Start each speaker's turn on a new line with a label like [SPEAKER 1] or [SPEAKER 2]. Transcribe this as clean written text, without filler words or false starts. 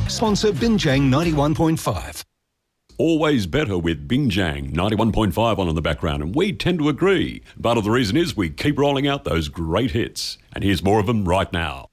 [SPEAKER 1] Sponsor Binjang 91.5.
[SPEAKER 2] Always better with Binjang 91.5 on in the background, and we tend to agree. Part of the reason is we keep rolling out those great hits, and here's more of them right now.